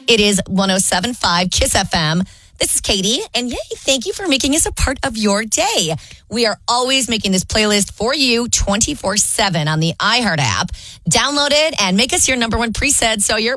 It is 107.5 Kiss FM. This is Katie, and yay, thank you for making us a part of your day. We are always making this playlist for you 24/7 on the iHeart app. Download it and make us your number one preset so your